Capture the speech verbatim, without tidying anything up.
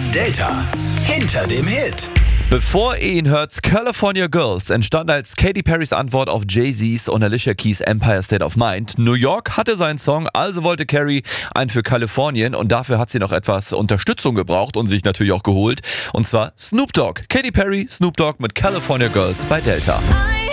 Delta hinter dem Hit. Bevor ihr ihn hört, California Girls entstand als Katy Perrys Antwort auf Jay-Z's und Alicia Keys' Empire State of Mind. New York hatte seinen Song, also wollte Carrie einen für Kalifornien und dafür hat sie noch etwas Unterstützung gebraucht und sich natürlich auch geholt. Und zwar Snoop Dogg. Katy Perry, Snoop Dogg mit California Girls bei Delta.